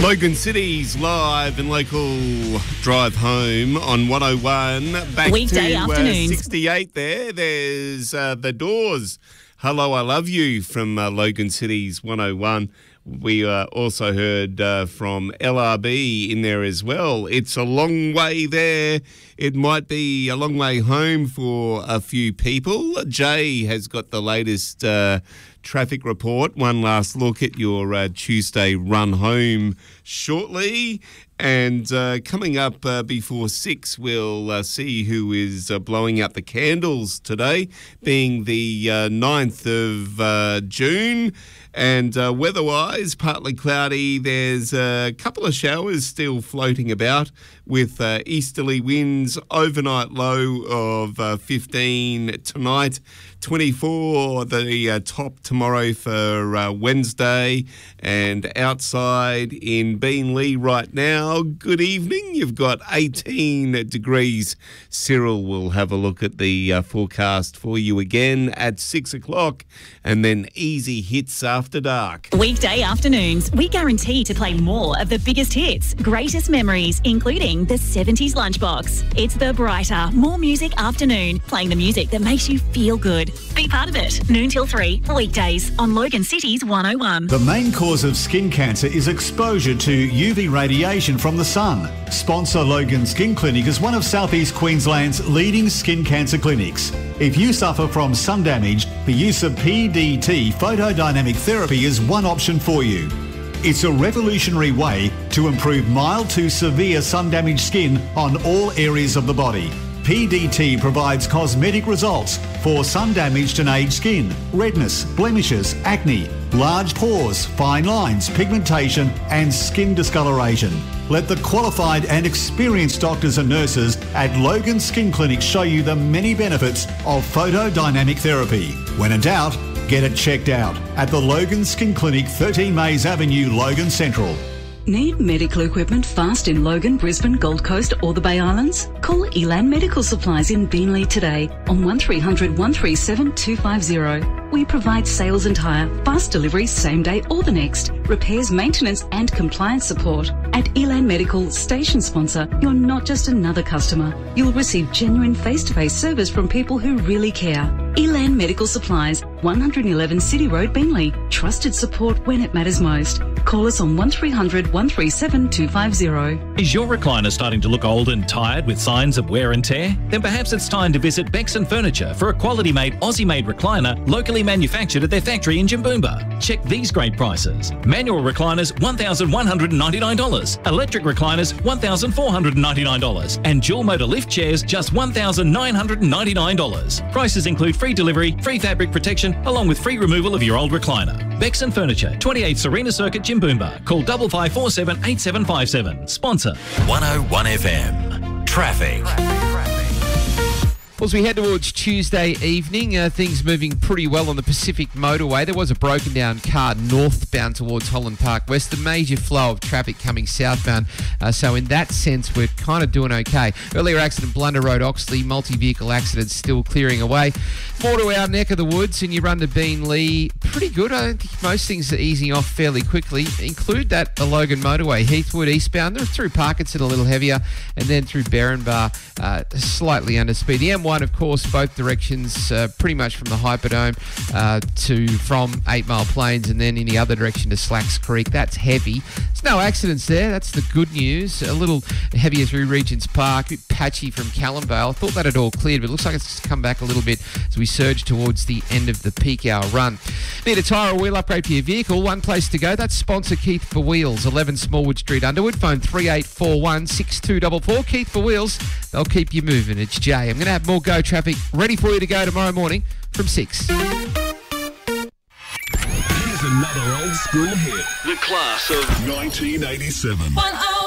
Logan City's live and local drive home on 101. Back Weekday to afternoons. 68 there. There's The Doors. Hello, I Love You from Logan City's 101. We also heard from LRB in there as well. It's a long way there. It might be a long way home for a few people. Jay has got the latest traffic report. One last look at your Tuesday run home shortly. And coming up before 6, we'll see who is blowing out the candles today, being the 9th of June. And weather-wise, partly cloudy. There's a couple of showers still floating about with easterly winds, overnight low of 15 tonight, 24 the top tomorrow for Wednesday. And outside in Beenleigh right now, good evening. You've got 18 degrees. Cyril will have a look at the forecast for you again at 6 o'clock, and then easy hits after dark. Weekday afternoons, we guarantee to play more of the biggest hits, greatest memories, including the 70s lunchbox. It's the brighter, more music afternoon, playing the music that makes you feel good. Be part of it. Noon till 3, weekdays on Logan City's 101. The main cause of skin cancer is exposure to UV radiation from the sun. Sponsor Logan Skin Clinic is one of Southeast Queensland's leading skin cancer clinics. If you suffer from sun damage, the use of PDT photodynamic therapy is one option for you. It's a revolutionary way to improve mild to severe sun-damaged skin on all areas of the body. PDT provides cosmetic results for sun-damaged and aged skin, redness, blemishes, acne, large pores, fine lines, pigmentation and skin discoloration. Let the qualified and experienced doctors and nurses at Logan Skin Clinic show you the many benefits of photodynamic therapy. When in doubt, get it checked out at the Logan Skin Clinic, 13 Mays Avenue, Logan Central. Need medical equipment fast in Logan, Brisbane, Gold Coast or the Bay Islands? Call Elan Medical Supplies in Beenleigh today on 1300 137 250. We provide sales and hire, fast delivery, same day or the next, repairs, maintenance and compliance support. At Elan Medical, station sponsor, you're not just another customer. You'll receive genuine face-to-face service from people who really care. Elan Medical Supplies, 111 City Road, Beenleigh. Trusted support when it matters most. Call us on 1300 137 250. Is your recliner starting to look old and tired with signs of wear and tear? Then perhaps it's time to visit Bexon Furniture for a quality-made, Aussie-made recliner locally manufactured at their factory in Jimboomba. Check these great prices. Manual recliners, $1,199. Electric recliners, $1,499. And dual motor lift chairs, just $1,999. Prices include free delivery, free fabric protection, along with free removal of your old recliner. Bexon Furniture, 28 Serena Circuit, Jimboomba. Call 5547 8757. Sponsor 101 FM. Traffic. Well, as we head towards Tuesday evening, things moving pretty well on the Pacific Motorway. There was a broken down car northbound towards Holland Park West. A major flow of traffic coming southbound. So in that sense, we're kind of doing okay. Earlier accident, Blunder Road, Oxley. Multi-vehicle accidents still clearing away. More to our neck of the woods, and you run to Beenleigh. Pretty good. I think most things are easing off fairly quickly. Include that the Logan Motorway, Heathwood eastbound. They're through Parkinson a little heavier, and then through Berrinbar, slightly under speed. The M1, of course, both directions, pretty much from the Hyperdome from 8 Mile Plains, and then in the other direction to Slacks Creek. That's heavy. There's no accidents there. That's the good news. A little heavier through Regents Park, a bit patchy from Callumvale. I thought that had all cleared, but it looks like it's come back a little bit as we surge towards the end of the peak hour run. Need a tyre or wheel upgrade for your vehicle? One place to go. That's sponsor Keith for Wheels, 11 Smallwood Street, Underwood. Phone 3841 6244. Keith for Wheels. They'll keep you moving. It's Jay. I'm going to have more Go traffic ready for you to go tomorrow morning from 6. Here's another old school hit. The class of 1987. 101.